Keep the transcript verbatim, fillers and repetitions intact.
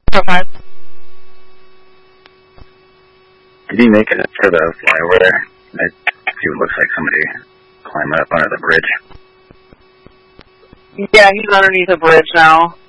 five. Did he make it for the flyover? It looks like somebody climbed up under the bridge. Yeah, he's underneath the bridge now.